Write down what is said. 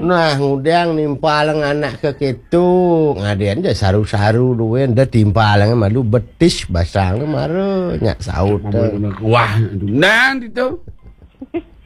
Nah, ngudang nimpalang anak ke ketu. Ngadian je saru-saru duwe nda timpalang malu betis basang maru nyak saut. Wah, nang itu.